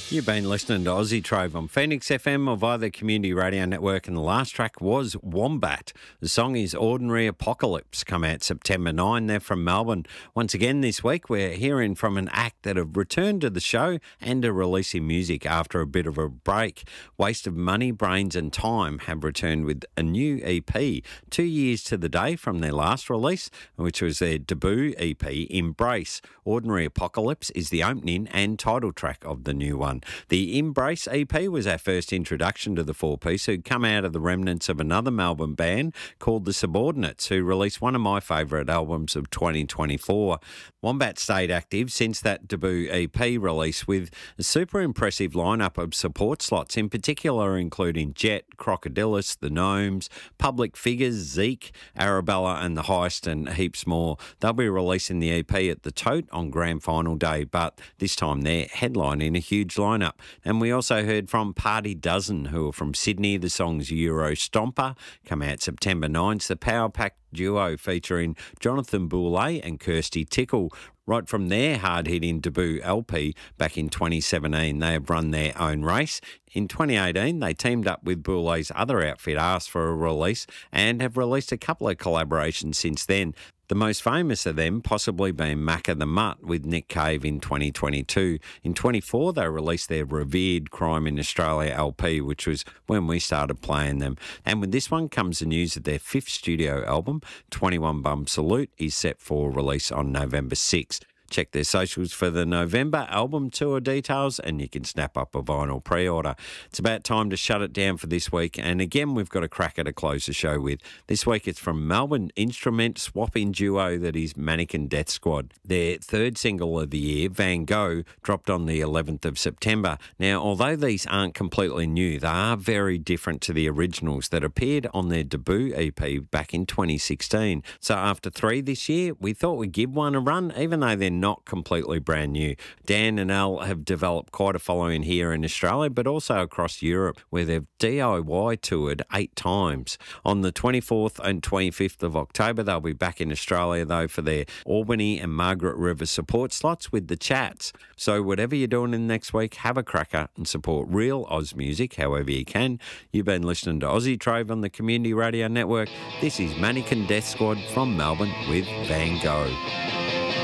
You've been listening to Aussie Trove on Phoenix FM or via the Community Radio Network, and the last track was Wombat. The song is Ordinary Apocalypse, come out September 9. They're from Melbourne. Once again this week, we're hearing from an act that have returned to the show and are releasing music after a bit of a break. Waste of Money, Brains and Time have returned with a new EP 2 years to the day from their last release, which was their debut EP, Embrace. Ordinary Apocalypse is the opening and title track of the new one. The Embrace EP was our first introduction to the four-piece, who'd come out of the remnants of another Melbourne band called The Subordinates, who released one of my favourite albums of 2024. Wombat stayed active since that debut EP release with a super impressive lineup of support slots, in particular including Jet, Crocodilus, The Gnomes, Public Figures, Zeke, Arabella and The Heist and heaps more. They'll be releasing the EP at the Tote on Grand Final Day, but this time they're headlining a huge lineup. And we also heard from Party Dozen, who are from Sydney. The song's Euro Stomper, come out September 9. It's the Power Pack duo featuring Jonathan Boulay and Kirsty Tickle. Right from their hard-hitting debut LP back in 2017, they have run their own race. In 2018, they teamed up with Boulay's other outfit, Asked for a release, and have released a couple of collaborations since then. The most famous of them possibly being Macca the Mutt with Nick Cave in 2022. In 24, they released their Revered Crime in Australia LP, which was when we started playing them. And with this one comes the news that their fifth studio album, 21 Bum Salute, is set for release on November 6th. Check their socials for the November album tour details and you can snap up a vinyl pre-order. It's about time to shut it down for this week, and again we've got a cracker to close the show with. This week it's from Melbourne instrument swapping duo that is Mannequin Death Squad. Their third single of the year, Van Gogh, dropped on the 11th of September. Now, although these aren't completely new, they are very different to the originals that appeared on their debut EP back in 2016. So after 3 this year, we thought we'd give one a run, even though they're not completely brand new. Dan and Al have developed quite a following here in Australia, but also across Europe, where they've DIY toured 8 times. On the 24th and 25th of October, they'll be back in Australia, though, for their Albany and Margaret River support slots with the Chats. So whatever you're doing in the next week, have a cracker and support real Oz music however you can. You've been listening to Aussie Trove on the Community Radio Network. This is Mannequin Death Squad from Melbourne with Van Gogh.